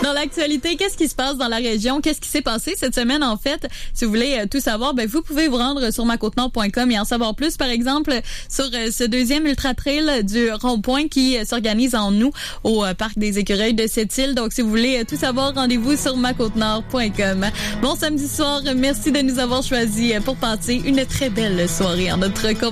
Dans l'actualité, qu'est-ce qui se passe dans la région? Qu'est-ce qui s'est passé cette semaine, en fait? Si vous voulez tout savoir, vous pouvez vous rendre sur macôtenord.com et en savoir plus, par exemple, sur ce deuxième ultra-trail du Rond-Point qui s'organise en août au Parc des Écureuils de Sept-Îles. Donc, si vous voulez tout savoir, rendez-vous sur macôtenord.com. Bon samedi soir, merci de nous avoir choisis pour passer une très belle soirée en notre compagnie.